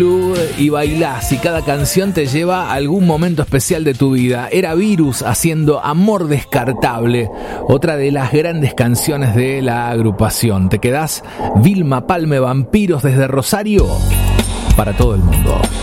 Y bailás y cada canción te lleva a algún momento especial de tu vida. Era Virus haciendo Amor Descartable, otra de las grandes canciones de la agrupación. Te quedás Vilma Palme, Vampiros desde Rosario para todo el mundo.